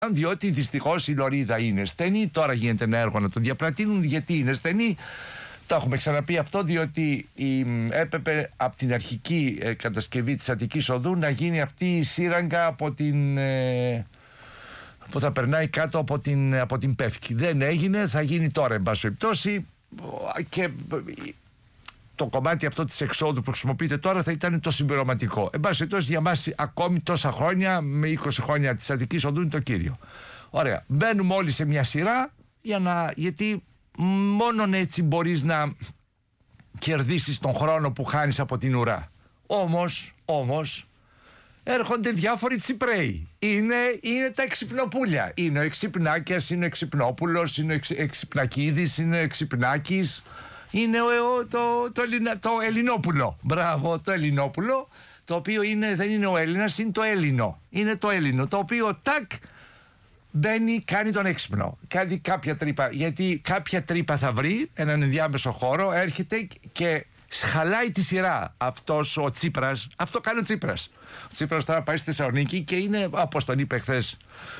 διότι δυστυχώς η λωρίδα είναι στενή. Τώρα γίνεται ένα έργο να το διαπλατείνουν. Γιατί είναι στενή? Το έχουμε ξαναπεί αυτό, διότι έπρεπε από την αρχική κατασκευή της Αττικής Οδού να γίνει αυτή η σύραγγα από την... που θα περνάει κάτω από την Πεύκη. Δεν έγινε, θα γίνει τώρα εν πάση περιπτώσει, και το κομμάτι αυτό της εξόδου που χρησιμοποιείται τώρα θα ήταν το συμπληρωματικό. Εν πάση περιπτώσει, για μας ακόμη τόσα χρόνια, με 20 χρόνια της Αττικής Οδού, είναι το κύριο. Ωραία, μπαίνουμε όλοι σε μια σειρά, γιατί μόνον έτσι μπορείς να κερδίσεις τον χρόνο που χάνεις από την ουρά. Όμως έρχονται διάφοροι Τσιπραίοι. Είναι τα εξυπνοπούλια. Είναι ο Εξυπνάκιας, είναι ο Εξυπνόπουλος, είναι ο Εξυπνακίδης, είναι ο Εξυπνάκης, είναι το Ελληνόπουλο. Μπράβο, το Ελληνόπουλο, το οποίο δεν είναι ο Έλληνας, είναι το Έλληνο. Είναι το Έλληνο, το οποίο μπαίνει, κάνει τον έξυπνο. Κάνει κάποια τρύπα, γιατί κάποια τρύπα θα βρει, έναν ενδιάμεσο χώρο, έρχεται και χαλάει τη σειρά. Αυτός ο Τσίπρας, αυτό κάνει ο Τσίπρας. Ο Τσίπρας τώρα πάει στη Θεσσαλονίκη και είναι, όπως τον είπε χθες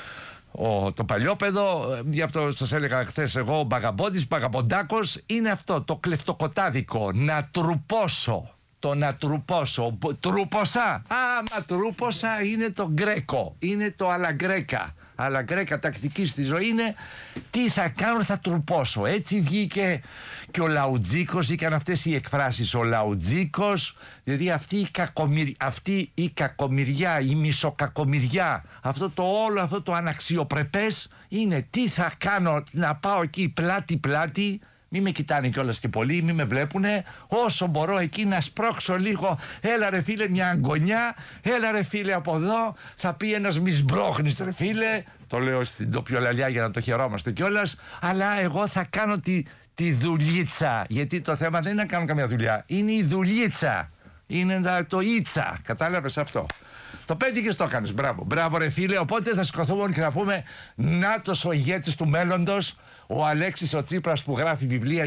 το παλιόπαιδο, γι' αυτό σας έλεγα χθες εγώ, ο Μπαγαμποντάκος, είναι αυτό το κλεφτοκοτάδικο, να τρουπώσω. Το να τρουπώσω, τρούπωσα. Μα τρούπωσα είναι το γκρέκο, είναι το αλαγκρέκα. Αλλά γκρέκα τακτική στη ζωή είναι τι θα κάνω, θα τρουπώσω. Έτσι βγήκε και ο Λαουτζίκος, είχαν αυτές οι εκφράσεις. Ο Λαουτζίκος, δηλαδή αυτή η κακομοιριά, η μισοκακομοιριά, αυτό το αναξιοπρεπές είναι τι θα κάνω, να πάω εκεί πλάτη-πλάτη. Μη με κοιτάνε κιόλας και πολύ, μη με βλέπουνε. Όσο μπορώ εκεί να σπρώξω λίγο. Έλα ρε φίλε μια αγκονιά. Έλα ρε φίλε από εδώ. Θα πει ένας μη σμπρώχνεις ρε φίλε. Το λέω στην τοπιολαλιά για να το χαιρόμαστε κιόλας. Αλλά εγώ θα κάνω τη δουλίτσα. Γιατί το θέμα δεν είναι να κάνω καμία δουλειά. Είναι η δουλίτσα. Είναι το ίτσα. Κατάλαβες αυτό? Το πέτυχες, το έκανες. Μπράβο ρε φίλε. Οπότε θα σηκωθούμε και θα πούμε νάτος ο ηγέτης του μέλλοντος. Ο Αλέξης ο Τσίπρας που γράφει βιβλία,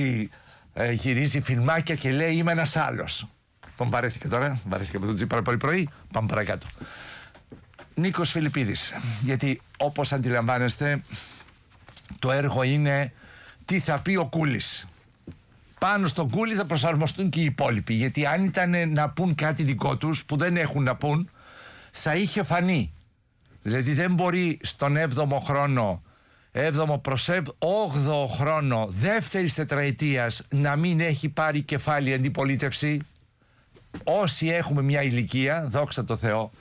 γυρίζει φιλμάκια και λέει είμαι ένας άλλος. Τον βαρέθηκε τώρα, βαρέθηκε με τον Τσίπρα πρωί. Πάμε παρακάτω. Νίκος Φιλιππίδης. Γιατί όπως αντιλαμβάνεστε το έργο είναι τι θα πει ο Κούλης. Πάνω στον Κούλη θα προσαρμοστούν και οι υπόλοιποι. Γιατί αν ήταν να πούν κάτι δικό τους που δεν έχουν να πούν, θα είχε φανεί. Δηλαδή δεν μπορεί στον 7ο χρόνο, 7ο προς 8ο χρόνο δεύτερης τετραετίας να μην έχει πάρει κεφάλι αντιπολίτευση. Όσοι έχουμε μια ηλικία, δόξα τω Θεώ,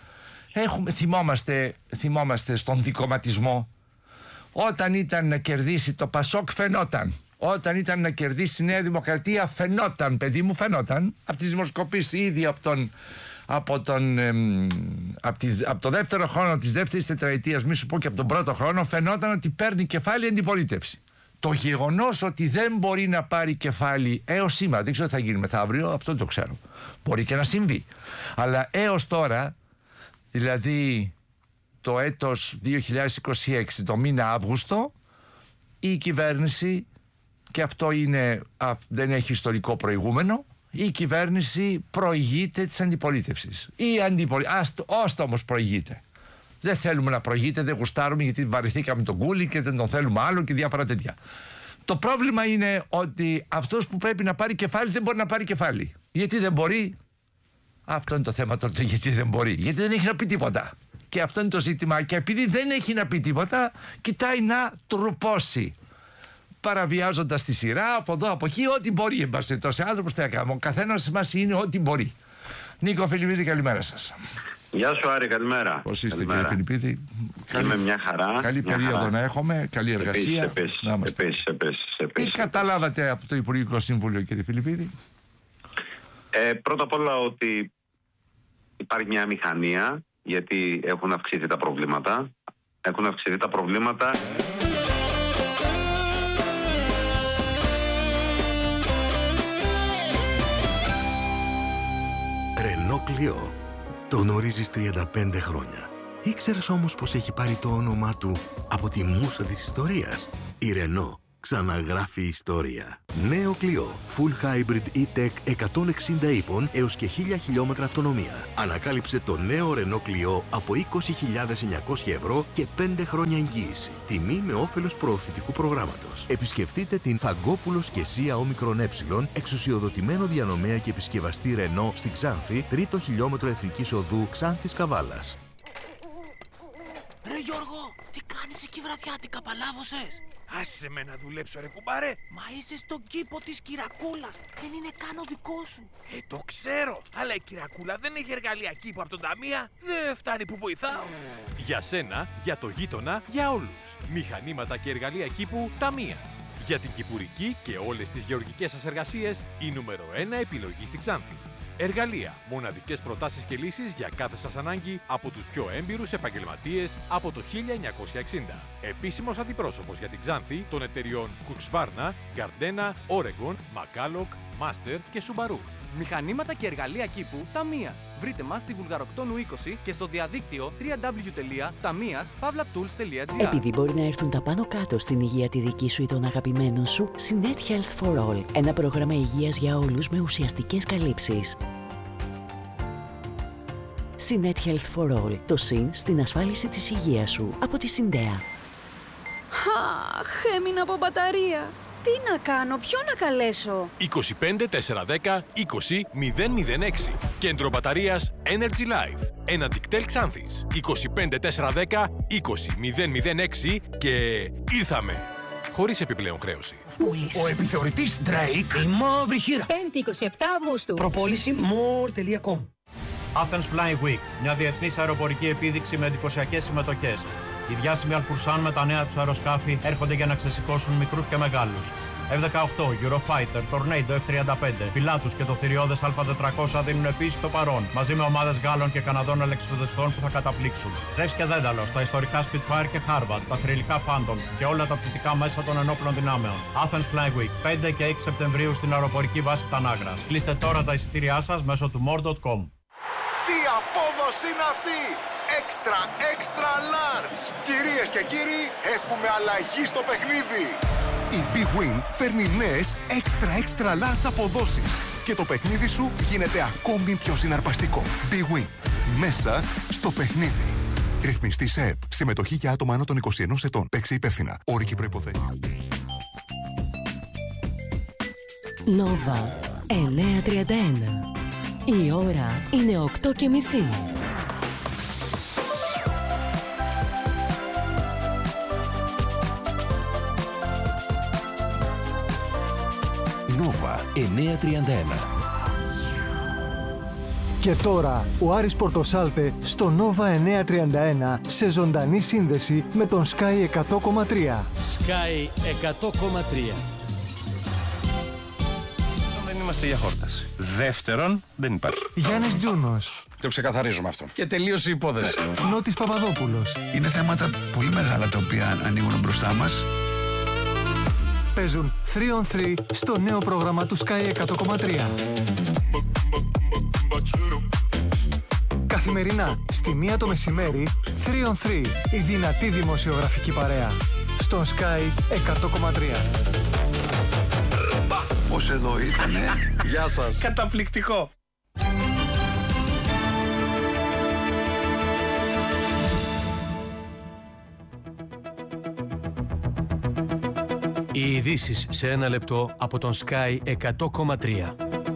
θυμόμαστε στον δικομματισμό. Όταν ήταν να κερδίσει το Πασόκ φαινόταν. Όταν ήταν να κερδίσει η Νέα Δημοκρατία φαινόταν, παιδί μου, φαινόταν. Από τις δημοσκοπήσεις ήδη από το δεύτερο χρόνο της δεύτερης τετραετίας, μη σου πω και από τον πρώτο χρόνο, φαινόταν ότι παίρνει κεφάλι αντιπολίτευση. Το γεγονός ότι δεν μπορεί να πάρει κεφάλι έως σήμερα, δεν ξέρω τι θα γίνει μεθαύριο, αυτό δεν το ξέρω. Μπορεί και να συμβεί. Αλλά έως τώρα, δηλαδή το έτος 2026, το μήνα Αύγουστο, η κυβέρνηση, και αυτό δεν έχει ιστορικό προηγούμενο, η κυβέρνηση προηγείται της αντιπολίτευσης. Ώστε όμως προηγείται. Δεν θέλουμε να προηγείται, δεν γουστάρουμε γιατί βαρεθήκαμε τον Κούλη και δεν τον θέλουμε άλλο και διάφορα τέτοια. Το πρόβλημα είναι ότι αυτός που πρέπει να πάρει κεφάλι δεν μπορεί να πάρει κεφάλι. Γιατί δεν μπορεί? Αυτό είναι το θέμα τότε, γιατί δεν μπορεί. Γιατί δεν έχει να πει τίποτα. Και αυτό είναι το ζήτημα. Και επειδή δεν έχει να πει τίποτα, κοιτάει να τρουπώσει. Παραβιάζοντας τη σειρά από εδώ από εκεί, ό,τι μπορεί. Εν πάση περιπτώσει, άνθρωπος τι να κάνουμε. Ο καθένας μας είναι ό,τι μπορεί. Νίκο Φιλιππίδη, καλημέρα σας. Γεια σου Άρη, καλημέρα. Πώς είστε κύριε Φιλιππίδη? Είμαι μια χαρά. Καλή περίοδο να έχουμε, καλή εργασία. Επίσης. Τι καταλάβατε από το Υπουργικό Συμβούλιο κύριε Φιλιππίδη? Πρώτα απ' όλα ότι υπάρχει μια μηχανία, γιατί έχουν αυξηθεί τα προβλήματα. Ρενό Κλειό. Το γνωρίζεις 35 χρόνια. Ήξερες όμως πως έχει πάρει το όνομά του από τη μούσα της ιστορίας? Η Ρενό ξαναγράφει ιστορία. Νέο Clio. Full Hybrid E-Tech 160 ύπων έως και 1000 χιλιόμετρα αυτονομία. Ανακάλυψε το νέο Renault Clio από 20.900 ευρώ και 5 χρόνια εγγύηση. Τιμή με όφελος προωθητικού προγράμματος. Επισκεφτείτε την Φαγκόπουλος και Σία Όμικρον Ε, εξουσιοδοτημένο διανομέα και επισκευαστή Renault στη Ξάνθη, 3ο χιλιόμετρο Εθνικής Οδού Ξάνθης Καβάλας. Ρε Γιώργο, τι κάνεις εκεί βραδιάτικα, παλάβωσες? Άσε με να δουλέψω ρε κουμπάρε. Μα είσαι στον κήπο της Κυρακούλας, δεν είναι καν ο δικό σου. Το ξέρω, αλλά η Κυρακούλα δεν έχει εργαλεία κήπου από τον ταμεία. Δεν φτάνει που βοηθάω. Για σένα, για το γείτονα, για όλους. Μηχανήματα και εργαλεία κήπου Ταμείας. Για την κυπουρική και όλες τις γεωργικές σας εργασίες, η νούμερο 1 επιλογή στη Ξάνθη. Εργαλεία, μοναδικές προτάσεις και λύσεις για κάθε σας ανάγκη από τους πιο έμπειρους επαγγελματίες από το 1960. Επίσημος αντιπρόσωπος για την Ξάνθη των εταιριών Husqvarna, Gardena, Oregon, Macalloch, Master και Subaru. Μηχανήματα και εργαλεία κήπου Ταμείας. Βρείτε μας στη Βουλγαροκτόνου 20 και στο διαδίκτυο www.tamias.tools.gr. Επειδή μπορεί να έρθουν τα πάνω κάτω στην υγεία τη δική σου ή των αγαπημένων σου, Sinet Health for All. Ένα πρόγραμμα υγείας για όλους με ουσιαστικές καλύψεις. Sinet Health for All. Το συν στην ασφάλιση της υγείας σου. Από τη Συντέα. Αχ, έμεινα από μπαταρία. Τι να κάνω, ποιον να καλέσω? 25 410 20 006. Κέντρο μπαταρίας Energy Life. Ένα Dictel Ξάνθης. 25 410 20 006 και ήρθαμε. Χωρίς επιπλέον χρέωση. Ο επιθεωρητής Drake, η μαύρη χείρα. 5η 27 Αυγούστου. Προπόληση more.com. Athens Flying Week, μια διεθνής αεροπορική επίδειξη με εντυπωσιακές συμμετοχές. Οι διάσημοι Αλφουρσάν με τα νέα τους αεροσκάφη έρχονται για να ξεσηκώσουν μικρούς και μεγάλους. F-18, Eurofighter, Tornado F-35, Pilatus και το θηριώδες Α400 δίνουν επίσης το παρόν, μαζί με ομάδες Γάλλων και Καναδών αλεξιπτοδιστών που θα καταπλήξουν. Ζεύς και Δένταλος, τα ιστορικά Spitfire και Harvard, τα θρυλικά Phantom και όλα τα πτυτικά μέσα των ενόπλων δυνάμεων. Athens Flying Week, 5 και 6 Σεπτεμβρίου στην αεροπορική βάση Τανάγρας. Κλείστε τώρα τα εισιτήριά σας μέσω του more.com. Τι απόδοση είναι αυτή! Extra large! Κυρίες και κύριοι, έχουμε αλλαγή στο παιχνίδι! Η Big Win φέρνει νέες extra large αποδόσεις και το παιχνίδι σου γίνεται ακόμη πιο συναρπαστικό. Big Win. Μέσα στο παιχνίδι. Ρυθμιστή σε ΕΠ. Συμμετοχή για άτομα άνω των 21 ετών. Παίξε υπεύθυνα. Όροι και προϋποθέσεις. Nova 931. Η ώρα είναι 8:30. Nova 931. Και τώρα ο Άρης Πορτοσάλτε στο Nova 931 σε ζωντανή σύνδεση με τον Sky 100,3. Sky 100,3. Δεν είμαστε για χόρταση. Δεύτερον, δεν υπάρχει. Γιάννης Τζούνος. Το ξεκαθαρίζουμε αυτό. Και τελείωσε η υπόθεση. Νότης Παπαδόπουλος. Είναι θέματα πολύ μεγάλα τα οποία ανοίγουν μπροστά μας. Παίζουν 3on3 στο νέο πρόγραμμα του Sky 100,3. Καθημερινά, στη 1 το μεσημέρι, 3on3, η δυνατή δημοσιογραφική παρέα. Στον Sky 100,3. Πώς εδώ ήτανε. Γεια σας. Καταπληκτικό. Οι ειδήσεις σε ένα λεπτό από τον Sky 100,3.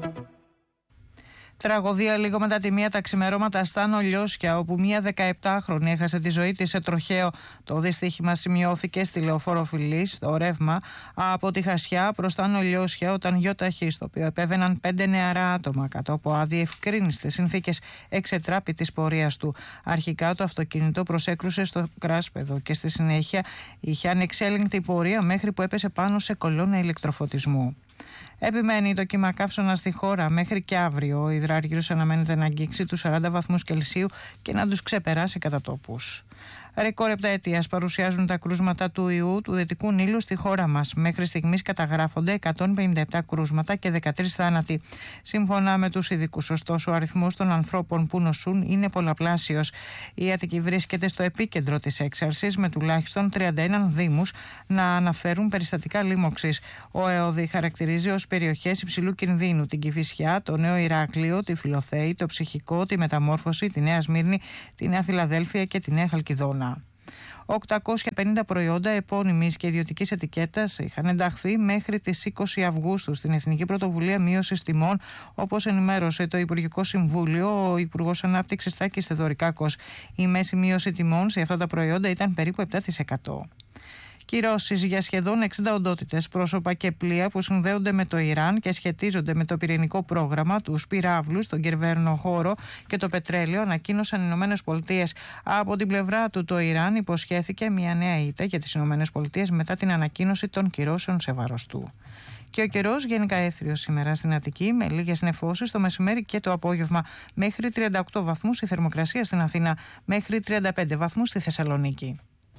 Τραγωδία λίγο μετά τη 1 τα ξημερώματα στα Νολιώσια, όπου μια 17χρονη έχασε τη ζωή της σε τροχαίο. Το δυστύχημα σημειώθηκε στη Λεωφόρο Φιλής, στο ρεύμα από τη Χασιά προς τα Νολιώσια, όταν γιοταχή, στο οποίο επέβαιναν 5 νεαρά άτομα κάτω από αδιευκρίνιστες συνθήκες, εξετράπη της πορείας του. Αρχικά το αυτοκίνητο προσέκρουσε στο κράσπεδο και στη συνέχεια είχε ανεξέλεγκτη πορεία μέχρι που έπεσε πάνω σε κολόνα ηλεκτροφωτισμού. Επιμένει το κύμα καύσωνα στη χώρα μέχρι και αύριο. Ο υδράργυρος αναμένεται να αγγίξει τους 40 βαθμούς Κελσίου και να τους ξεπεράσει κατά τόπους. Ρεκόρ επταετίας παρουσιάζουν τα κρούσματα του ιού του Δυτικού Νείλου στη χώρα μας. Μέχρι στιγμής καταγράφονται 157 κρούσματα και 13 θάνατοι. Σύμφωνα με τους ειδικούς, ωστόσο, ο αριθμός των ανθρώπων που νοσούν είναι πολλαπλάσιος. Η Αττική βρίσκεται στο επίκεντρο της έξαρσης, με τουλάχιστον 31 δήμους να αναφέρουν περιστατικά λίμωξης. Ο ΕΟΔΗ χαρακτηρίζει ως περιοχές υψηλού κινδύνου την Κηφισιά, το Νέο Ηράκλειο, τη Φιλοθέη, το Ψυχικό, τη Μεταμόρφωση, τη Νέα Σμύρνη, τη Νέα Φιλαδέλφια και τη Νέα Χαλκιδόνα. 850 προϊόντα επώνυμης και ιδιωτικής ετικέτας είχαν ενταχθεί μέχρι τις 20 Αυγούστου στην Εθνική Πρωτοβουλία Μείωσης Τιμών, όπως ενημέρωσε το Υπουργικό Συμβούλιο ο Υπουργός Ανάπτυξης Τάκης Θεοδωρικάκος. Η μέση μείωση τιμών σε αυτά τα προϊόντα ήταν περίπου 7%. Κυρώσεις για σχεδόν 60 οντότητες, πρόσωπα και πλοία που συνδέονται με το Ιράν και σχετίζονται με το πυρηνικό πρόγραμμα, τους πυράβλους, τον κερβέρνο χώρο και το πετρέλαιο, ανακοίνωσαν οι ΗΠΑ. Από την πλευρά του, το Ιράν υποσχέθηκε μια νέα ήττα για τις ΗΠΑ μετά την ανακοίνωση των κυρώσεων σε βάρος του. Και ο καιρός γενικά έθριος σήμερα στην Αττική, με λίγες νεφώσεις το μεσημέρι και το απόγευμα. Μέχρι 38 βαθμούς η θερμοκρασία στην Αθήνα, μέχρι 35 βαθμούς στη Θεσσαλονίκη.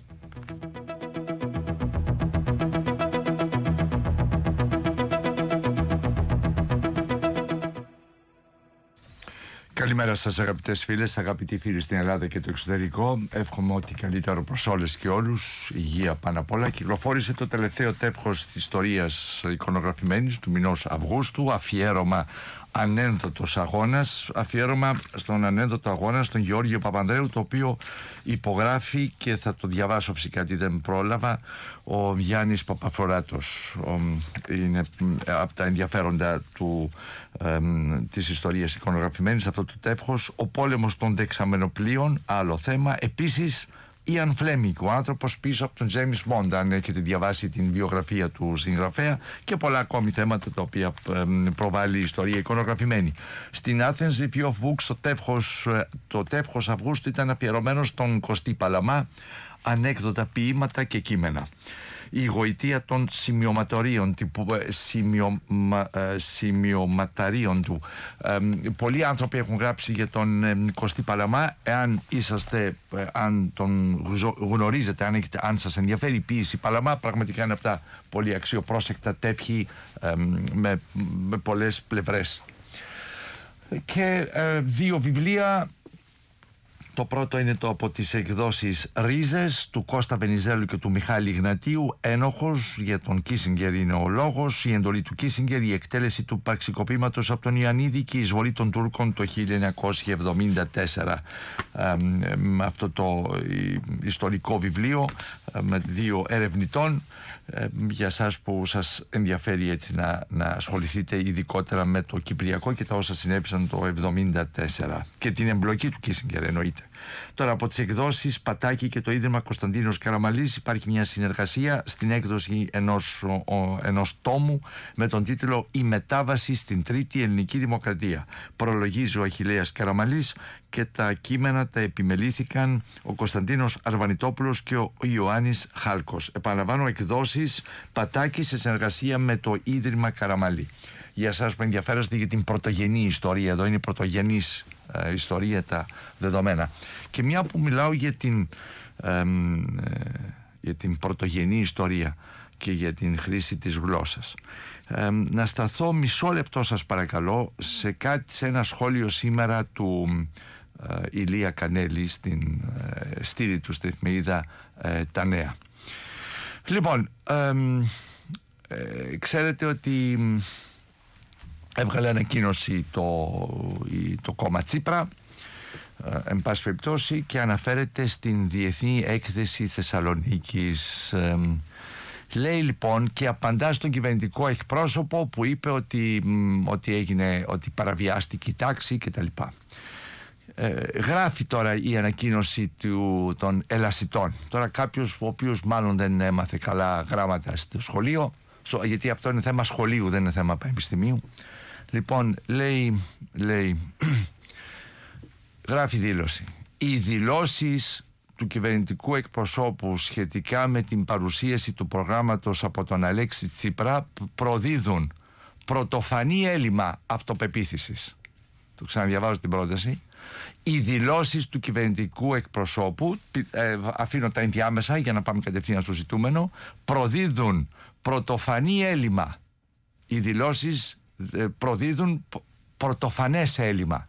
Καλημέρα σας αγαπητές φίλες, αγαπητοί φίλοι στην Ελλάδα και το εξωτερικό. Εύχομαι ό,τι καλύτερο προς όλες και όλους, υγεία πάνω απ' όλα. Κυκλοφόρησε το τελευταίο τεύχος της ιστορίας εικονογραφημένης του μηνός Αυγούστου, αφιέρωμα ανένδοτος αγώνας, αφιέρωμα στον ανένδοτο αγώνα στον Γεώργιο Παπανδρέου, το οποίο υπογράφει, και θα το διαβάσω φυσικά γιατί δεν πρόλαβα, ο Γιάννης Παπαφοράτος. Είναι από τα ενδιαφέροντα της ιστορίας εικονογραφημένης αυτό το τεύχος. Ο πόλεμος των δεξαμενοπλοίων, άλλο θέμα. Επίσης Ιαν Φλέμινγκ, ο άνθρωπος πίσω από τον Τζέιμς Μποντ, αν έχετε διαβάσει την βιογραφία του συγγραφέα, και πολλά ακόμη θέματα τα οποία προβάλλει η ιστορία εικονογραφημένη. Στην Athens Review of Books το τεύχος Αυγούστου ήταν αφιερωμένο στον Κωστή Παλαμά, ανέκδοτα, ποίηματα και κείμενα. Η γοητεία των σημειωματαρίων του. Πολλοί άνθρωποι έχουν γράψει για τον Κωστή Παλαμά. Αν τον γνωρίζετε, αν σας ενδιαφέρει η ποίηση Παλαμά, πραγματικά είναι από τα πολύ αξιοπρόσεκτα τεύχη με πολλές πλευρές. Και δύο βιβλία. Το πρώτο είναι το από τις εκδόσεις Ρίζες του Κώστα Βενιζέλου και του Μιχάλη Γνατίου. Ένοχος, για τον Κίσιγκερ είναι ο λόγος. Η εντολή του Κίσιγκερ, η εκτέλεση του πραξικοπήματος από τον Ιαννίδη και η εισβολή των Τούρκων το 1974. Αυτό το ιστορικό βιβλίο με δύο ερευνητών. Για σας που σας ενδιαφέρει έτσι να ασχοληθείτε ειδικότερα με το Κυπριακό και τα όσα συνέβησαν το 1974 και την εμπλοκή του Κίσιγκερ, εννοείται. Τώρα, από τις εκδόσεις Πατάκη και το Ίδρυμα Κωνσταντίνος Καραμαλής υπάρχει μια συνεργασία στην έκδοση ενός τόμου με τον τίτλο «Η μετάβαση στην Τρίτη Ελληνική Δημοκρατία». Προλογίζει ο Αχιλλέας Καραμαλής και τα κείμενα τα επιμελήθηκαν ο Κωνσταντίνος Αρβανιτόπουλος και ο Ιωάννης Χάλκος. Επαναλαμβάνω, εκδόσεις Πατάκη σε συνεργασία με το Ίδρυμα Καραμαλή. Για εσάς που ενδιαφέρεστε για την πρωτογενή ιστορία, εδώ είναι η πρωτογενής ιστορία τα δεδομένα. Και μια που μιλάω για την πρωτογενή ιστορία και για την χρήση της γλώσσας, να σταθώ μισό λεπτό σας παρακαλώ σε ένα σχόλιο σήμερα του Ηλία Κανέλη στην στήρη του στη εφημερίδα Τα Νέα. Λοιπόν, ξέρετε ότι έβγαλε ανακοίνωση το κόμμα Τσίπρα, εν πάση περιπτώσει, και αναφέρεται στην Διεθνή Έκθεση Θεσσαλονίκης. Λέει λοιπόν και απαντά στον κυβερνητικό εκπρόσωπο που είπε ότι παραβιάστηκε η τάξη κτλ. Γράφει τώρα η ανακοίνωση των ελασιτών. Τώρα κάποιος ο οποίος μάλλον δεν έμαθε καλά γράμματα στο σχολείο, γιατί αυτό είναι θέμα σχολείου, δεν είναι θέμα πανεπιστημίου. Λοιπόν, λέει γράφει δήλωση. Οι δηλώσεις του κυβερνητικού εκπροσώπου σχετικά με την παρουσίαση του προγράμματος από τον Αλέξη Τσίπρα προδίδουν πρωτοφανή έλλειμμα αυτοπεποίθησης. Το ξαναδιαβάζω την πρόταση. Οι δηλώσεις του κυβερνητικού εκπροσώπου, αφήνω τα ενδιάμεσα για να πάμε κατευθείαν στο ζητούμενο, προδίδουν πρωτοφανή έλλειμμα. Οι δηλώσεις προδίδουν πρωτοφανές έλλειμμα.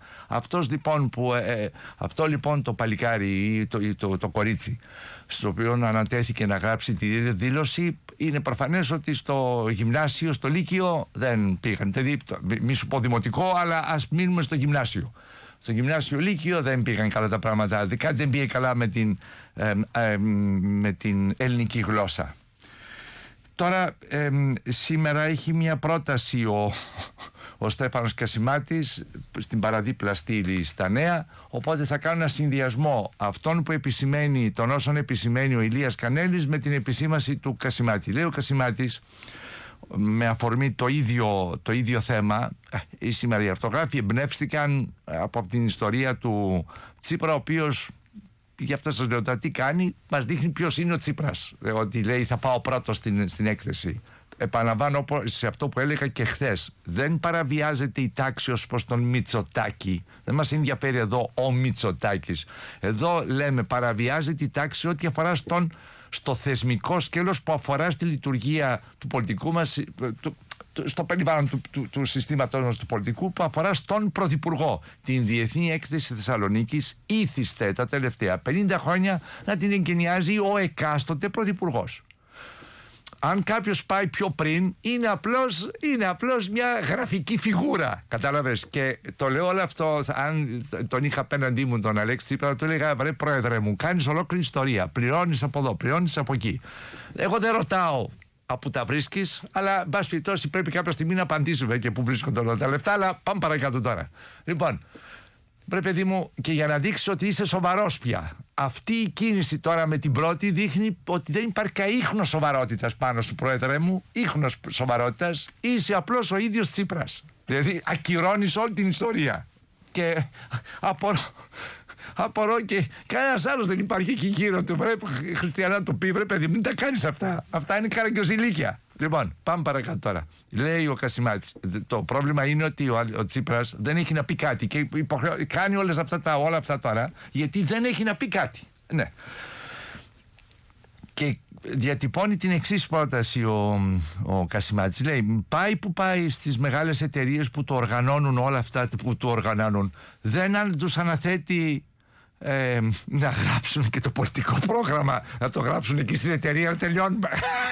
Αυτό λοιπόν το παλικάρι ή το κορίτσι στο οποίο ανατέθηκε να γράψει τη δήλωση, είναι προφανές ότι στο γυμνάσιο, στο λύκειο δεν πήγαν. Δηλαδή, μη σου πω δημοτικό, αλλά ας μείνουμε στο γυμνάσιο. Στο γυμνάσιο λύκειο δεν πήγαν καλά τα πράγματα. Κάτι δεν πήγε καλά με την ελληνική γλώσσα. Τώρα σήμερα έχει μια πρόταση ο Στέφανος Κασιμάτης στην παραδίπλα στήλη στα Νέα, οπότε θα κάνω ένα συνδυασμό αυτών των όσων επισημαίνει ο Ηλίας Κανέλης με την επισήμαση του Κασιμάτη. Λέει ο Κασιμάτης, με αφορμή το ίδιο θέμα, σήμερα οι αυτογράφοι εμπνεύστηκαν από την ιστορία του Τσίπρα, ο οποίος, γι' αυτό σας λέω, τι κάνει, μας δείχνει ποιος είναι ο Τσίπρας. Ότι λέει θα πάω πρώτος στην έκθεση. Επαναλαμβάνω σε αυτό που έλεγα και χθες. Δεν παραβιάζεται η τάξη ως προς τον Μητσοτάκη. Δεν μας ενδιαφέρει εδώ ο Μητσοτάκης. Εδώ λέμε παραβιάζεται η τάξη ό,τι αφορά στο θεσμικό σκέλος που αφορά στη λειτουργία του πολιτικού μας, στο περιβάλλον του συστήματος μας του πολιτικού, που αφορά στον Πρωθυπουργό. Την Διεθνή Έκθεση Θεσσαλονίκης ήθιστε τα τελευταία 50 χρόνια να την εγκαινιάζει ο εκάστοτε Πρωθυπουργός. Αν κάποιος πάει πιο πριν, είναι απλώς μια γραφική φιγούρα. Κατάλαβες? Και το λέω όλο αυτό, αν τον είχα απέναντί μου τον Αλέξη Τσίπρα, του έλεγα, ρε πρόεδρε μου, κάνεις ολόκληρη ιστορία. Πληρώνεις από εδώ, πληρώνεις από εκεί. Εγώ δεν ρωτάω από τα βρίσκεις, αλλά εν πάση περιπτώσει πρέπει κάποια στιγμή να απαντήσουμε και πού βρίσκονται όλα τα λεφτά, αλλά πάμε παρακάτω τώρα. Λοιπόν, πρέπει, παιδί μου, και για να δείξεις ότι είσαι σοβαρός πια. Αυτή η κίνηση τώρα με την πρώτη δείχνει ότι δεν υπάρχει κανένα ίχνος σοβαρότητας πάνω σου, πρόεδρε μου. Ίχνος σοβαρότητας. Είσαι απλώς ο ίδιος Τσίπρας. Δηλαδή ακυρώνεις όλη την ιστορία. Και απορώ και κανένας άλλος δεν υπάρχει εκεί γύρω του. Πρέπει χριστιανά να του πει, βρε παιδί, μην τα κάνεις αυτά. Αυτά είναι καραγκιοζηλίκια. Λοιπόν, πάμε παρακάτω τώρα. Λέει ο Κασιμάτης, το πρόβλημα είναι ότι ο Τσίπρας δεν έχει να πει κάτι και κάνει όλα αυτά τώρα γιατί δεν έχει να πει κάτι. Ναι. Και διατυπώνει την εξής πρόταση ο Κασιμάτης. Λέει, πάει που πάει στις μεγάλες εταιρείες που το οργανώνουν όλα αυτά που το οργανώνουν, δεν τους αναθέτει να γράψουν και το πολιτικό πρόγραμμα, να το γράψουν εκεί στην εταιρεία, να τελειώνουμε.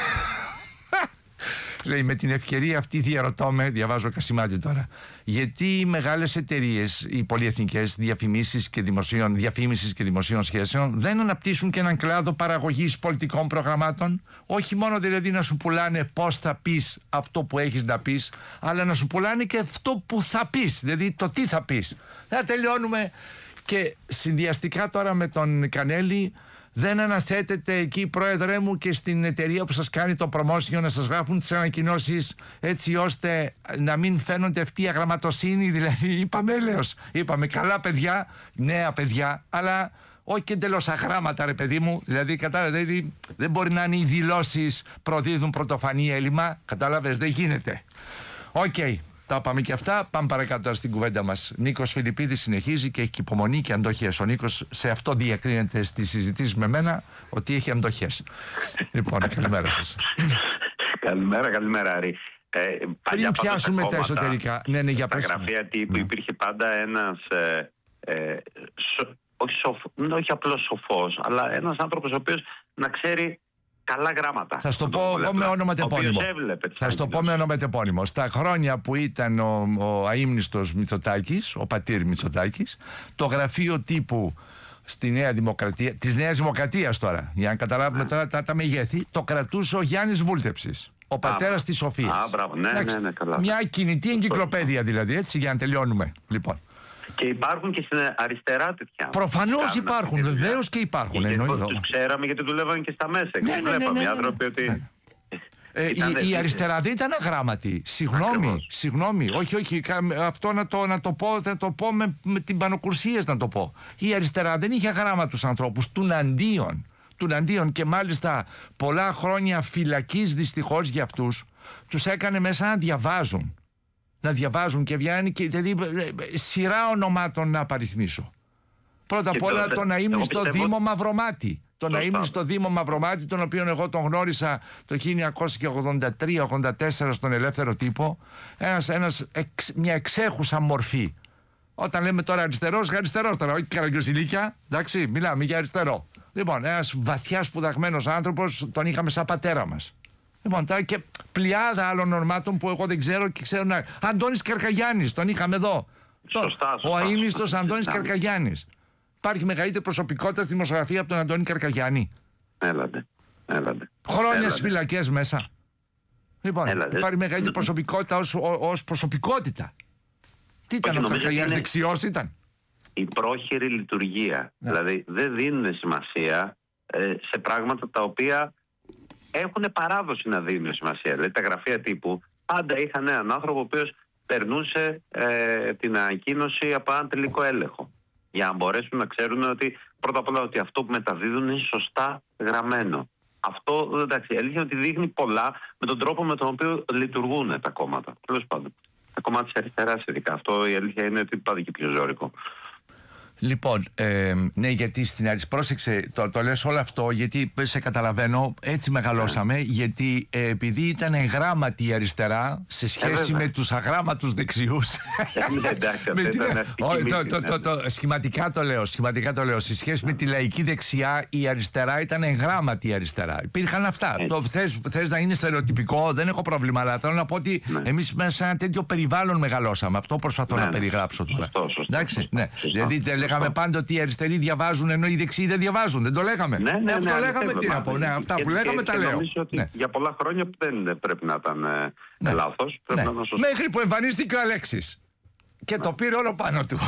Λέει, με την ευκαιρία αυτή διαβάζω Κασιμάτη τώρα, γιατί οι μεγάλες εταιρείες, οι πολυεθνικές διαφήμισης και δημοσίων σχέσεων δεν αναπτύσσουν και έναν κλάδο παραγωγής πολιτικών προγραμμάτων, όχι μόνο δηλαδή να σου πουλάνε πώς θα πεις αυτό που έχεις να πεις, αλλά να σου πουλάνε και αυτό που θα πεις, δηλαδή το τι θα πεις. Θα τελειώνουμε. Και συνδυαστικά τώρα με τον Κανέλη, δεν αναθέτεται εκεί, πρόεδρε μου, και στην εταιρεία που σας κάνει το promotion να σας γράφουν τις ανακοινώσεις έτσι ώστε να μην φαίνονται αυτή η αγραμματοσύνη, δηλαδή είπαμε καλά παιδιά, νέα παιδιά, αλλά όχι και εντελώς αγράμματα, ρε παιδί μου, δηλαδή δεν μπορεί να είναι οι δηλώσεις προδίδουν πρωτοφανή έλλειμμα, κατάλαβες, δεν γίνεται. Οκ. Τα πάμε και αυτά. Πάμε παρακάτω τώρα στην κουβέντα μας. Νίκος Φιλιππίδης συνεχίζει και έχει υπομονή και αντοχές. Ο Νίκος σε αυτό διακρίνεται στις συζητήσεις με μένα ότι έχει αντοχές. Λοιπόν, καλημέρα σας. Καλημέρα Άρη. Πριν πιάσουμε τα εσωτερικά. Ναι, για τα γραφεία τύπου υπήρχε πάντα ένας όχι απλώς σοφός, αλλά ένας άνθρωπος ο οποίος να ξέρει καλά γράμματα. Θα σου το πω με ονοματεπώνυμο. Στα χρόνια που ήταν ο αείμνηστος Μητσοτάκης, ο πατήρ Μητσοτάκης, το γραφείο τύπου στη Νέα Δημοκρατία, της Νέας Δημοκρατίας τώρα, για να καταλάβουμε τώρα τα μεγέθη, το κρατούσε ο Γιάννης Βούλτεψης, ο πατέρας της Σοφίας. Ναι, καλά. Μια κινητή εγκυκλοπαίδεια δηλαδή, έτσι, για να τελειώνουμε. Λοιπόν. Και υπάρχουν και στην αριστερά τέτοια. Προφανώς υπάρχουν, βεβαίως και υπάρχουν. Τους ξέραμε γιατί δουλεύαν και στα μέσα. Και βλέπαμε οι άνθρωποι ότι. Η αριστερά δεν ήταν αγράμματη. Συγγνώμη. Όχι. Αυτό να το πω με την πανοκουρσίες να το πω. Η αριστερά δεν είχε αγράμματους ανθρώπους. Τουναντίον, και μάλιστα πολλά χρόνια φυλακής δυστυχώς για αυτούς τους έκανε μέσα να διαβάζουν. να διαβάζουν και βγαίνει, και δηλαδή σειρά ονομάτων να απαριθμίσω. Πρώτα απ' όλα τον Αείμνη στο Δήμο Μαυρομάτη. Τον Αείμνη στο Δήμο Μαυρομάτη, τον οποίο εγώ τον γνώρισα το 1983-84 στον Ελεύθερο Τύπο. Μια εξέχουσα μορφή. Όταν λέμε τώρα αριστερός τώρα, όχι Καραγκιόζηλίκια, εντάξει, μιλάμε για αριστερό. Λοιπόν, ένας βαθιά σπουδαγμένος άνθρωπος, τον είχαμε σαν πατέρα μας. Λοιπόν, τώρα και πλειάδα άλλων ονομάτων που εγώ δεν ξέρω και ξέρω να. Αντώνης Καρκαγιάννης, τον είχαμε εδώ. Σωστά. Ο αείμνηστος Αντώνης Καρκαγιάννης. Υπάρχει μεγαλύτερη προσωπικότητα στη δημοσιογραφία από τον Αντώνη Καρκαγιάννη? Έλατε. Χρόνια στις φυλακές μέσα. Λοιπόν, υπάρχει μεγαλύτερη προσωπικότητα ως προσωπικότητα. Τι ήταν ο Καρκαγιάννης, δεξιός ήταν? Η πρόχειρη λειτουργία. Δηλαδή δεν δίνουν σημασία σε πράγματα τα οποία έχουν παράδοση να δίνουν σημασία. Δηλαδή τα γραφεία τύπου πάντα είχαν έναν άνθρωπο ο οποίος περνούσε την ανακοίνωση από έναν τελικό έλεγχο. Για να μπορέσουν να ξέρουν ότι πρώτα απ' όλα ότι αυτό που μεταδίδουν είναι σωστά γραμμένο. Αυτό, εντάξει, αλήθεια ότι δείχνει πολλά με τον τρόπο με τον οποίο λειτουργούν τα κόμματα. Τέλος πάντων. Τα κόμματα της αριστεράς ειδικά. Αυτό η αλήθεια είναι ότι πάντα και πιο ζώρικο. Λοιπόν, ναι, γιατί στην αριστερά, πρόσεξε, το λες όλο αυτό, γιατί σε καταλαβαίνω, έτσι μεγαλώσαμε, γιατί επειδή ήταν γράμματη η αριστερά σε σχέση με τους αγράμματους δεξιούς. Σχηματικά το λέω, σε σχέση με τη λαϊκή δεξιά, η αριστερά ήταν γράμματη η αριστερά. Υπήρχαν αυτά. Θες να είναι στερεοτυπικό, δεν έχω πρόβλημα, αλλά θέλω να πω ότι εμείς μέσα σε ένα τέτοιο περιβάλλον μεγαλώσαμε. Αυτό προσπαθώ να περιγράψω τώρα. Εντάξει, ναι. Δηλαδή λέγαμε πάντα ότι οι αριστεροί διαβάζουν ενώ οι δεξιοί δεν διαβάζουν. Δεν το λέγαμε? Ναι, το λέγαμε, τι να πω. Ναι, αυτά που λέγαμε τα λέω. Νομίζω ότι για πολλά χρόνια δεν πρέπει να ήταν λάθος. Μέχρι που εμφανίστηκε ο Αλέξης και το πήρε όλο πάνω του.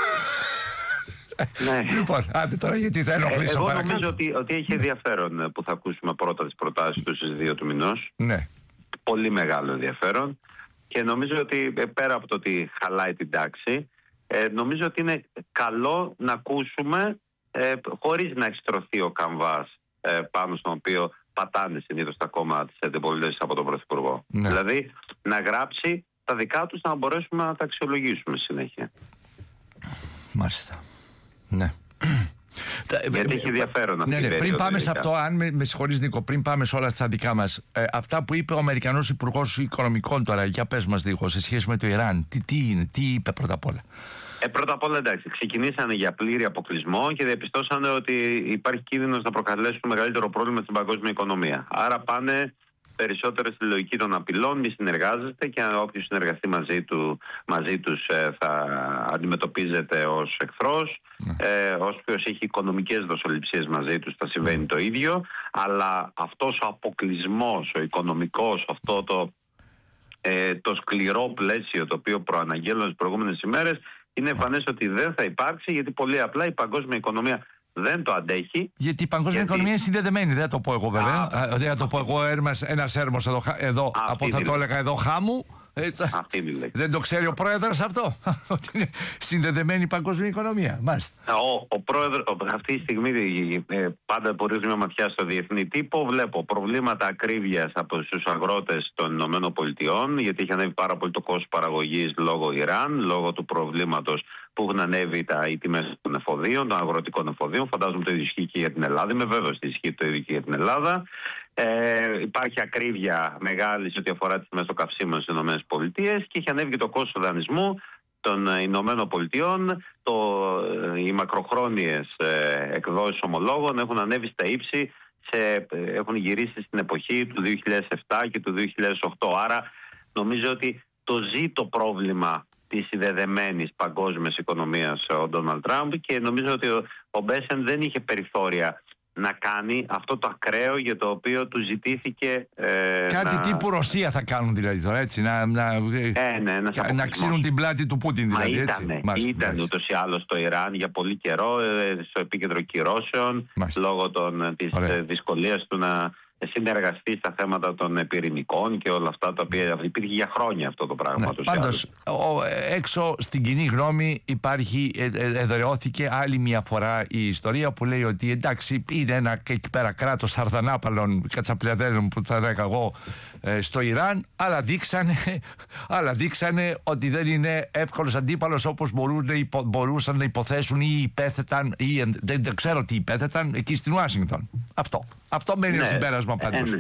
Λοιπόν, άντε τώρα, γιατί θα ενοχλήσω παρακάτω. Εγώ νομίζω ότι έχει ενδιαφέρον που θα ακούσουμε πρώτα τις προτάσεις του στις 2 του μηνός. Ναι. Πολύ μεγάλο ενδιαφέρον. Και νομίζω ότι πέρα από το ότι χαλάει την τάξη, νομίζω ότι είναι καλό να ακούσουμε χωρίς να εξτρωθεί ο καμβάς πάνω στον οποίο πατάνε συνήθως τα κόμματα της αντιπολίτευσης από τον Πρωθυπουργό. Ναι. Δηλαδή να γράψει τα δικά τους, να μπορέσουμε να τα αξιολογήσουμε συνέχεια. Μάλιστα. Ναι. Γιατί έχει ενδιαφέρον αυτή η περίοδο. Πριν πάμε σε αυτό, αν με συγχωρείς Νίκο, πριν πάμε σε όλα τα δικά μας, αυτά που είπε ο Αμερικανός Υπουργός Οικονομικών τώρα, για πες μας λίγο, σε σχέση με το Ιράν, τι είπε πρώτα απ' όλα? Πρώτα απ' όλα, εντάξει, ξεκινήσανε για πλήρη αποκλεισμό και διαπιστώσανε ότι υπάρχει κίνδυνος να προκαλέσουν μεγαλύτερο πρόβλημα στην παγκόσμια οικονομία. Άρα πάνε περισσότερο στη λογική των απειλών, μη συνεργάζεστε και όποιος συνεργαστεί μαζί τους θα αντιμετωπίζεται ως εχθρός. Όποιος έχει οικονομικές δοσοληψίες μαζί τους θα συμβαίνει το ίδιο. Αλλά αυτός ο αποκλεισμός, ο οικονομικός, αυτό το σκληρό πλαίσιο το οποίο προαναγγέλνω τις προηγούμενες ημέρες, είναι εμφανές ότι δεν θα υπάρξει, γιατί πολύ απλά η παγκόσμια οικονομία δεν το αντέχει. Γιατί η παγκόσμια οικονομία είναι συνδεδεμένη, δεν θα το πω εγώ βέβαια. Δεν θα το πω εγώ ένας έρμος εδώ από θα το έλεγα εδώ χάμου. Δεν το ξέρει ο πρόεδρος αυτό, ότι είναι συνδεδεμένη η παγκόσμια οικονομία? Μάλιστα. Ο πρόεδρος αυτή τη στιγμή πάντα μπορεί μια ματιά στο διεθνή τύπο. Βλέπω προβλήματα ακρίβειας από τους αγρότες των ΗΠΑ, γιατί έχει ανέβει πάρα πολύ το κόστος παραγωγής λόγω Ιράν, λόγω του προβλήματος που έχουν ανέβει οι τιμές των εφοδίων, των αγροτικών εφοδίων. Φαντάζομαι το ίδιο ισχύει και για την Ελλάδα. Είμαι βέβαιος ότι ισχύει το ίδιο και για την Ελλάδα. Υπάρχει ακρίβεια μεγάλη σε ό,τι αφορά τις τιμές των καυσίμων στις ΗΠΑ και έχει ανέβει και το κόστος δανεισμού των ΗΠΑ. Οι μακροχρόνιες εκδόσεις ομολόγων έχουν ανέβει στα ύψη, έχουν γυρίσει στην εποχή του 2007 και του 2008. Άρα νομίζω ότι το ζει το πρόβλημα της συνδεδεμένης παγκόσμιας οικονομίας ο Ντόναλντ Τραμπ, και νομίζω ότι ο Μπέσεν δεν είχε περιθώρια να κάνει αυτό το ακραίο για το οποίο του ζητήθηκε. Κάτι τύπου Ρωσία θα κάνουν δηλαδή τώρα, έτσι, να ξύνουν την πλάτη του Πούτιν δηλαδή. Ήταν ούτως ή άλλως το Ιράν για πολύ καιρό στο επίκεντρο κυρώσεων, λόγω της δυσκολίας του να συνεργαστεί στα θέματα των πυρηνικών και όλα αυτά τα οποία υπήρχε για χρόνια αυτό το πράγμα. Ναι, πάντως, έξω στην κοινή γνώμη εδραιώθηκε άλλη μια φορά η ιστορία που λέει ότι εντάξει, είναι ένα εκεί πέρα κράτος σαρδανάπαλων κατσαπλιαδέρων που θα έλεγα εγώ στο Ιράν, αλλά δείξανε ότι δεν είναι εύκολος αντίπαλος όπως μπορούσαν να υποθέσουν ή υπέθεταν ή δεν ξέρω τι υπέθεταν εκεί στην Ουάσιγκτον. Αυτό μένει συμπέρασμα πάντως.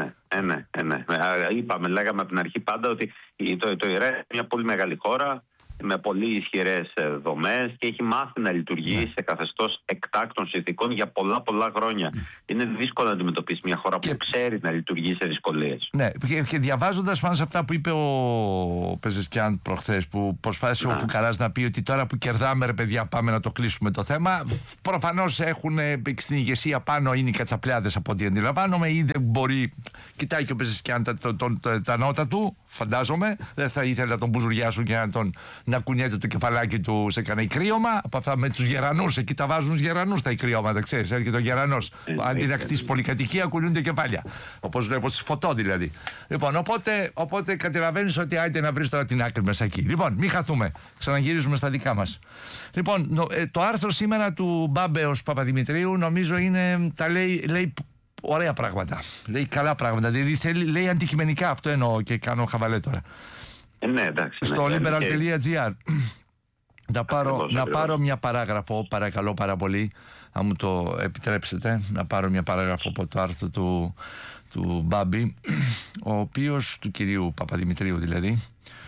Λέγαμε από την αρχή πάντα ότι το Ιράν είναι μια πολύ μεγάλη χώρα με πολύ ισχυρές δομές και έχει μάθει να λειτουργεί σε καθεστώς εκτάκτων συνθηκών για πολλά χρόνια. Είναι δύσκολο να αντιμετωπίσει μια χώρα που ξέρει να λειτουργεί σε δυσκολίες. Ναι, και διαβάζοντας πάνω σε αυτά που είπε ο Πεζεσκιάν προχθές, που προσπάθησε ο Φουκαράς να πει ότι τώρα που κερδάμε, ρε παιδιά, πάμε να το κλείσουμε το θέμα. Προφανώς έχουν στην ηγεσία πάνω είναι οι κατσαπλιάδες από ό,τι αντιλαμβάνομαι, ή δεν μπορεί. Κοιτάει και ο Πεζεσκιάν τα νότα του, φαντάζομαι. Δεν θα ήθελε να τον μπουζουριάσουν και να κουνιέται το κεφαλάκι του σε κανένα κρύωμα. Από αυτά με τους γερανούς, εκεί τα βάζουν τους γερανούς τα κρύωματα, ξέρεις. Έρχεται ο γερανός. Αντί να χτίσει πολυκατοικία, κουνιούνται κεφάλια. Όπως φωτό δηλαδή. Λοιπόν, οπότε καταλαβαίνεις ότι άιντε να βρεις τώρα την άκρη μέσα εκεί. Λοιπόν, μην χαθούμε. Ξαναγυρίζουμε στα δικά μας. Λοιπόν, το άρθρο σήμερα του Μπάμπεως Παπαδημητρίου νομίζω λέει ωραία πράγματα. Λέει καλά πράγματα. Δηλαδή λέει αντικειμενικά, αυτό εννοώ και κάνω χαβαλέ τώρα. Ναι, εντάξει. Στο liberal.gr να πάρω μια παράγραφο, παρακαλώ πάρα πολύ, αν μου το επιτρέψετε, να πάρω μια παράγραφο από το άρθρο του Μπάμπη, ο οποίος, του κυρίου Παπαδημητρίου δηλαδή.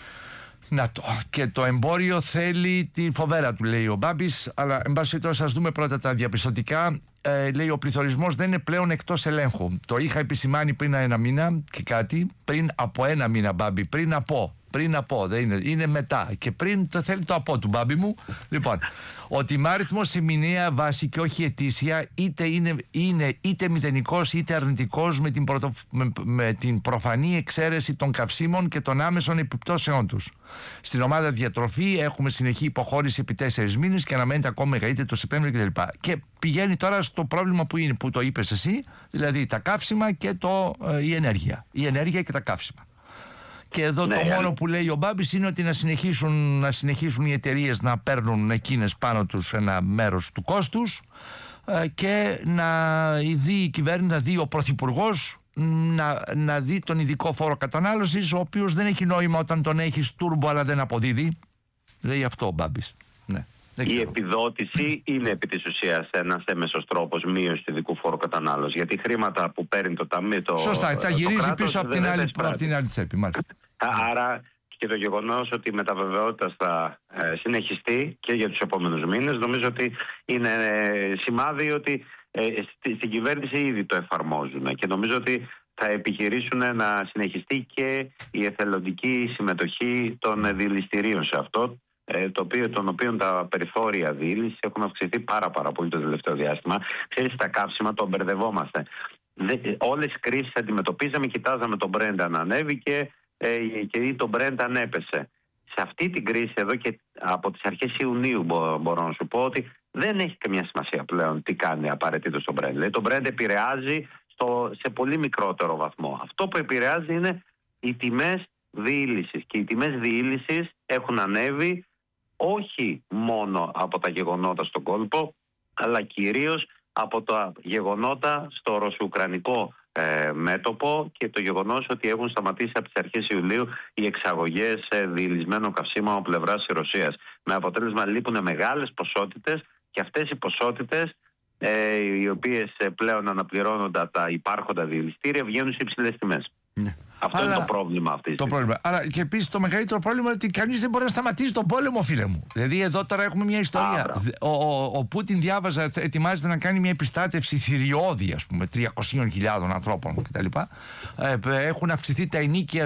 Και το εμπόριο θέλει τη φοβέρα του, λέει ο Μπάμπης, αλλά εν πάση περιπτώσει ας δούμε πρώτα τα διαπιστωτικά. Λέει ο πληθωρισμός δεν είναι πλέον εκτός ελέγχου. Το είχα επισημάνει πριν ένα μήνα και κάτι, πριν από ένα μήνα, Μπάμπη, πριν από, δεν είναι μετά. Και πριν το θέλει το από του, Μπάμπη μου. Λοιπόν, ο τιμάριθμος σε μηνιαία βάση και όχι ετήσια είναι είτε μηδενικός είτε αρνητικός με την προφανή εξαίρεση των καυσίμων και των άμεσων επιπτώσεών τους. Στην ομάδα διατροφή έχουμε συνεχή υποχώρηση επί 4 μήνες και αναμένεται ακόμα μεγαλύτερη το Σεπτέμβριο κτλ. Και πηγαίνει τώρα στο πρόβλημα που το είπες εσύ, δηλαδή τα καύσιμα και η ενέργεια. Η ενέργεια και τα καύσιμα. Και εδώ το μόνο που λέει ο Μπάμπης είναι ότι να συνεχίσουν οι εταιρείες να παίρνουν εκείνες πάνω τους ένα μέρος του κόστους και η κυβέρνηση, να δει ο Πρωθυπουργός να δει τον ειδικό φόρο κατανάλωσης, ο οποίος δεν έχει νόημα όταν τον έχεις τούρμπο αλλά δεν αποδίδει. Λέει αυτό ο Μπάμπης. Ναι. Η επιδότηση είναι επί της ουσίας ένας έμεσος τρόπος μείωσης του ειδικού φόρου κατανάλωσης. Γιατί χρήματα που παίρνει το ταμείο. Σωστά, τα γυρίζει πίσω από την άλλη τσέπη. Άρα και το γεγονός ότι η μεταβεβαιότητα θα συνεχιστεί και για τους επόμενους μήνες, νομίζω ότι είναι σημάδι ότι στην κυβέρνηση ήδη το εφαρμόζουν. Και νομίζω ότι θα επιχειρήσουν να συνεχιστεί και η εθελοντική συμμετοχή των διελιστηρίων σε αυτό, των οποίων τα περιθώρια διήλυσης έχουν αυξηθεί πάρα πολύ το τελευταίο διάστημα. Ξέρεις, τα καύσιμα το μπερδευόμαστε. Όλες τις κρίσεις αντιμετωπίζαμε, κοιτάζαμε τον Brent να ανέβηκε και τον Brent ανέπεσε. Σε αυτή την κρίση εδώ και από τις αρχές Ιουνίου μπορώ να σου πω ότι δεν έχει καμία σημασία πλέον τι κάνει απαραίτητο στον Brent. Δηλαδή το Brent επηρεάζει σε πολύ μικρότερο βαθμό. Αυτό που επηρεάζει είναι οι τιμές διήλυσης. Και οι τιμές διήλυσης έχουν ανέβει όχι μόνο από τα γεγονότα στον κόλπο, αλλά κυρίως από τα γεγονότα στο ρωσο-ουκρανικό μέτωπο και το γεγονός ότι έχουν σταματήσει από τις αρχές Ιουλίου οι εξαγωγές διηλυσμένων καυσίμων από πλευράς της Ρωσίας. Με αποτέλεσμα λείπουν μεγάλες ποσότητες και αυτές οι ποσότητες οι οποίες πλέον αναπληρώνονται τα υπάρχοντα διηλυστήρια βγαίνουν σε υψηλές τιμές. Ναι. Αυτό είναι το πρόβλημα αυτή. Το πρόβλημα. Άρα και επίσης το μεγαλύτερο πρόβλημα είναι ότι κανείς δεν μπορεί να σταματήσει τον πόλεμο, φίλε μου. Δηλαδή εδώ τώρα έχουμε μια ιστορία. Ο Πούτιν ετοιμάζεται να κάνει μια επιστάτευση θηριώδη, ας πούμε, 300.000 ανθρώπων κτλ. Έχουν αυξηθεί τα ενοίκια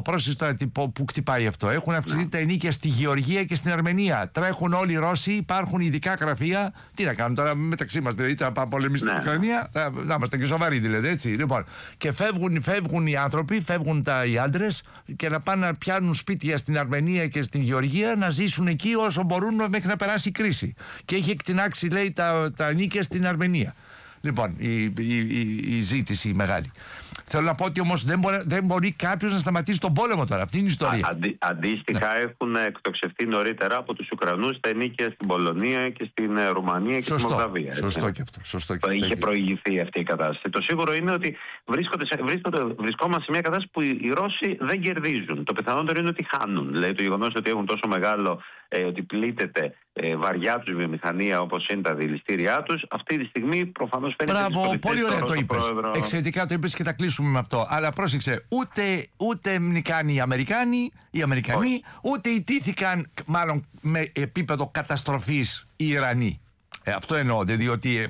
που χτυπάει αυτό. Έχουν αυξηθεί τα ενοίκια στη Γεωργία και στην Αρμενία. Τρέχουν όλοι οι Ρώσοι, υπάρχουν ειδικά γραφεία. Τι να κάνουν τώρα μεταξύ μας, δηλαδή θα πάμε πολεμήσει στην Ουκρανία. Να είμαστε και σοβαροί δηλαδή, έτσι. Λοιπόν, και φεύγουν οι άνθρωποι, φεύγουν οι άντρες και να πάνε να πιάνουν σπίτια στην Αρμενία και στην Γεωργία, να ζήσουν εκεί όσο μπορούν μέχρι να περάσει η κρίση. Και έχει εκτινάξει, λέει, τα νίκια στην Αρμενία. Λοιπόν, η ζήτηση η μεγάλη. Θέλω να πω ότι όμως δεν μπορεί κάποιος να σταματήσει τον πόλεμο τώρα. Αυτή είναι η ιστορία. Αντίστοιχα, έχουν εκτοξευτεί νωρίτερα από τους Ουκρανούς τα ενίκια στην Πολωνία και στην Ρουμανία και στην Μολδαβία. Σωστό και αυτό. Είχε προηγηθεί αυτή η κατάσταση. Το σίγουρο είναι ότι βρισκόμαστε σε μια κατάσταση που οι Ρώσοι δεν κερδίζουν. Το πιθανότερο είναι ότι χάνουν. Δηλαδή, το γεγονός ότι έχουν τόσο μεγάλο, ότι πλήττεται βαριά τους βιομηχανία όπως είναι τα δηληστήριά τους, αυτή τη στιγμή προφανώς φαίνεται. Μπράβο, πολύ ωραία το είπες. Εξαιρετικά το είπες και θα κλείσουμε με αυτό. Αλλά πρόσεξε, ούτε νικάνε οι Αμερικάνοι, ούτε ιτήθηκαν μάλλον με επίπεδο καταστροφής οι Ιρανοί. Αυτό εννοώ, διότι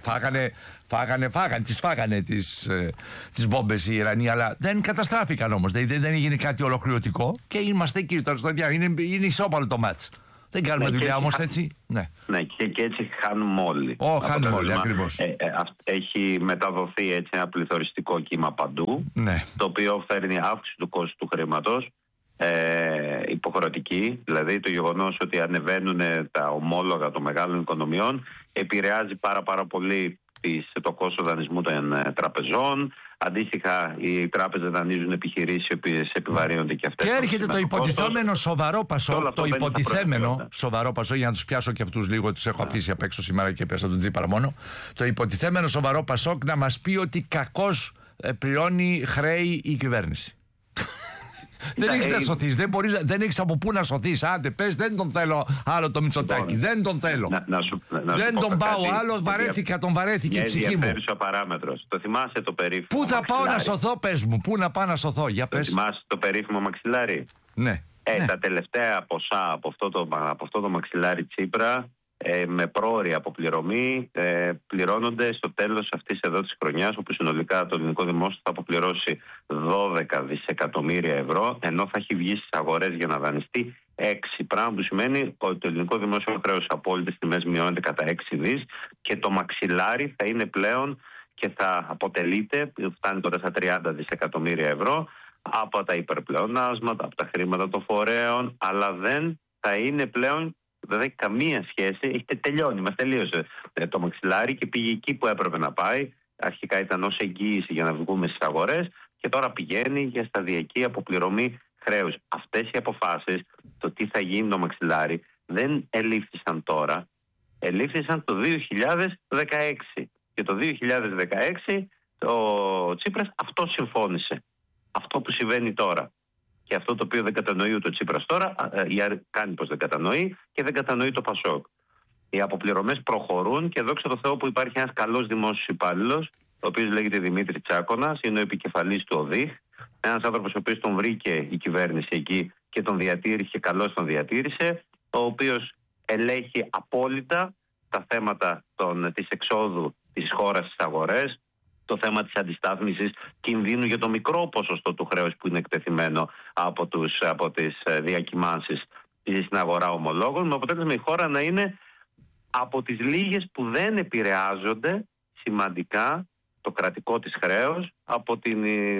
τις φάγανε τις μπόμπες οι Ιρανοί, αλλά δεν καταστράφηκαν όμως. Δεν έγινε κάτι ολοκληρωτικό και είμαστε εκεί τώρα στο διάβολο. Είναι ισόπαλο το μάτς. Δεν κάνουμε δουλειά όμως έτσι. Ναι, και έτσι χάνουμε όλοι. Χάνουμε όλοι, ακριβώς. Έχει μεταδοθεί έτσι ένα πληθωριστικό κύμα παντού, το οποίο φέρνει αύξηση του κόστου του χρήματος, υποχρεωτική, δηλαδή το γεγονός ότι ανεβαίνουν τα ομόλογα των μεγάλων οικονομιών επηρεάζει πάρα πολύ το κόστος δανεισμού των τραπεζών. Αντίστοιχα, οι τράπεζες δανείζουν επιχειρήσεις οι οποίες επιβαρύνονται και αυτές. Και έρχεται το υποτιθέμενο σοβαρό Πασόκ. Το υποτιθέμενο σοβαρό Πασόκ, για να τους πιάσω και αυτούς λίγο, τους έχω αφήσει απ' έξω σήμερα και πέσα τον Τζίπρα μόνο. Το υποτιθέμενο σοβαρό Πασόκ να μας πει ότι κακώς πληρώνει χρέη η κυβέρνηση. Δεν έχεις να σωθείς, δεν έχεις από πού να σωθείς. Άντε πες, δεν τον θέλω άλλο το Μητσοτάκη, δεν τον θέλω. Δεν τον πάω άλλο, τον βαρέθηκε η ψυχή μου. Μια ενδιαφέρουσα παράμετρος. Το θυμάσαι το περίφημο. Πού θα πάω να σωθώ, πες μου, πού να πάω να σωθώ, για πες. Το θυμάσαι το περίφημο μαξιλάρι. Ναι. Τα τελευταία ποσά από αυτό το μαξιλάρι Τσίπρα, με πρόωρη αποπληρωμή, πληρώνονται στο τέλος αυτής εδώ της χρονιάς, όπου συνολικά το ελληνικό δημόσιο θα αποπληρώσει 12 δισεκατομμύρια ευρώ, ενώ θα έχει βγει στις αγορές για να δανειστεί 6, πράγμα που σημαίνει ότι το ελληνικό δημόσιο χρέος απόλυτες τιμές μειώνεται κατά 6 δις και το μαξιλάρι θα είναι πλέον και θα αποτελείται, φτάνει τώρα στα 30 δισεκατομμύρια ευρώ, από τα υπερπλεονάσματα, από τα χρήματα των φορέων, αλλά δεν θα είναι πλέον. Δεν έχει καμία σχέση, έχει τελειώνει, μας τελείωσε το μαξιλάρι και πήγε εκεί που έπρεπε να πάει. Αρχικά ήταν ως εγγύηση για να βγούμε στις αγορές και τώρα πηγαίνει για σταδιακή αποπληρωμή χρέους. Αυτές οι αποφάσεις, το τι θα γίνει το μαξιλάρι, δεν ελήφθησαν τώρα, ελήφθησαν το 2016. Και το 2016 ο Τσίπρας αυτό συμφώνησε. Αυτό που συμβαίνει τώρα. Και αυτό το οποίο δεν κατανοεί ούτε ο Τσίπρας τώρα, κάνει πως δεν κατανοεί και δεν κατανοεί το Πασόκ. Οι αποπληρωμές προχωρούν και δόξα τω Θεώ που υπάρχει ένας καλός δημόσιος υπάλληλος, ο οποίος λέγεται Δημήτρη Τσάκωνας, είναι ο επικεφαλής του ΟΔΙΧ, ένας άνθρωπος ο οποίος τον βρήκε η κυβέρνηση εκεί και τον διατήρησε και καλώς τον διατήρησε, ο οποίος ελέγχει απόλυτα τα θέματα της εξόδου της χώρας στις αγορές, το θέμα της αντιστάθμισης κινδύνου για το μικρό ποσοστό του χρέους που είναι εκτεθειμένο από τις διακυμάνσεις στην αγορά ομολόγων, με αποτέλεσμα η χώρα να είναι από τις λίγες που δεν επηρεάζονται σημαντικά το κρατικό της χρέος από την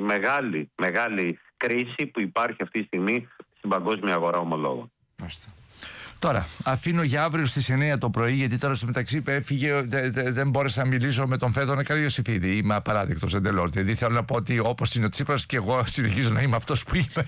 μεγάλη κρίση που υπάρχει αυτή τη στιγμή στην παγκόσμια αγορά ομολόγων. Τώρα, αφήνω για αύριο στις 9 το πρωί, γιατί τώρα στο μεταξύ έφυγε, δεν μπόρεσα να μιλήσω με τον Φέδωνα Καριοσηφίδη. Είμαι απαράδεκτος εντελώς. Δηλαδή θέλω να πω ότι όπως είναι ο Τσίπρας και εγώ συνεχίζω να είμαι αυτός που είμαι.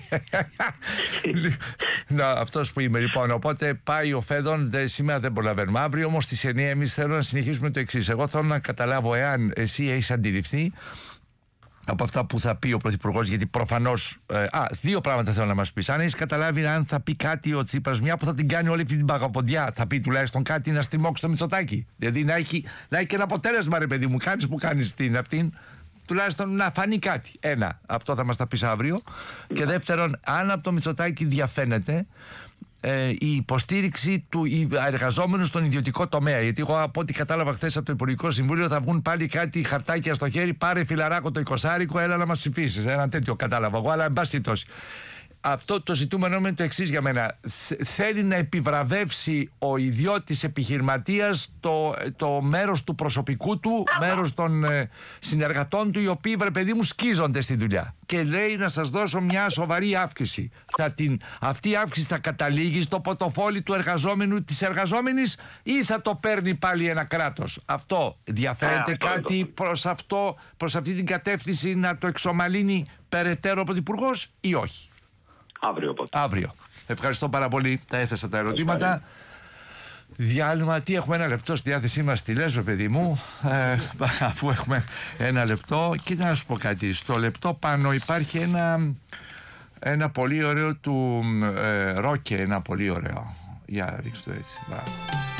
Αυτός που είμαι, λοιπόν. Οπότε πάει ο Φέδων, σήμερα δεν προλαβαίνουμε. Αύριο όμως στις 9 εμείς θέλω να συνεχίσουμε το εξής. Εγώ θέλω να καταλάβω εάν εσύ έχεις αντιληφθεί από αυτά που θα πει ο Πρωθυπουργός, γιατί προφανώς. Δύο πράγματα θέλω να μας πεις. Αν έχεις καταλάβει αν θα πει κάτι ο Τσίπρας, μια που θα την κάνει όλη αυτή την παγαποντιά, θα πει τουλάχιστον κάτι να στριμώξει το Μητσοτάκη. Δηλαδή να έχει και ένα αποτέλεσμα, ρε παιδί μου, κάνεις που κάνεις αυτήν, τουλάχιστον να φανεί κάτι. Ένα, αυτό θα μας τα πεις αύριο. Και δεύτερον, αν από το Μητσοτάκη διαφαίνεται η υποστήριξη του εργαζόμενου στον ιδιωτικό τομέα. Γιατί εγώ από ό,τι κατάλαβα χθες από το Υπουργικό Συμβούλιο θα βγουν πάλι κάτι χαρτάκια στο χέρι. Πάρε φιλαράκο το 20άρικο, έλα να μας ψηφίσεις. Ένα τέτοιο κατάλαβα εγώ, αλλά εν πάση περιπτώσει. αυτό το ζητούμενο είναι το εξής για μένα. Θέλει να επιβραβεύσει ο ιδιώτης επιχειρηματίας το μέρος του προσωπικού του, μέρος των συνεργατών του, οι οποίοι, βρε παιδί μου, σκίζονται στη δουλειά. Και λέει να σας δώσω μια σοβαρή αύξηση. Αυτή η αύξηση θα καταλήγει στο πορτοφόλι του εργαζόμενου, της εργαζόμενης, ή θα το παίρνει πάλι ένα κράτος? Αυτό διαφέρεται κάτι προς αυτή την κατεύθυνση να το εξομαλύνει περαιτέρω ο Πρωθυπουργός ή όχι? Αύριο. Ευχαριστώ πάρα πολύ. Τα έθεσα τα ερωτήματα. Διάλειμμα. Τι έχουμε, 1 λεπτό στη διάθεσή μας? Τι λες, παιδί μου? Αφού έχουμε 1 λεπτό, κοίτα να σου πω κάτι. Στο λεπτό πάνω υπάρχει ένα πολύ ωραίο του Ρόκε. Ένα πολύ ωραίο. Για ρίξτε το έτσι.